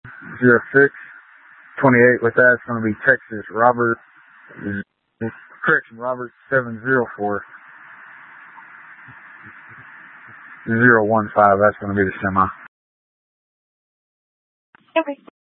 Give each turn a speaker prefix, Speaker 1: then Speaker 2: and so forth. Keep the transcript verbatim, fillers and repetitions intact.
Speaker 1: zero six twenty-eight. With that, it's going to be Texas Robert, correction, Robert seven zero four zero one five. That's going to be the semi.
Speaker 2: Okay.